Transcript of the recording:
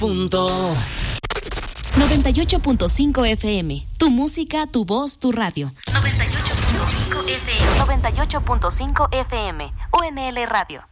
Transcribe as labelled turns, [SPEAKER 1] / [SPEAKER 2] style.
[SPEAKER 1] 98.5 FM. Tu música, tu voz, tu radio. 98.5 FM. 98.5 FM. UNL Radio.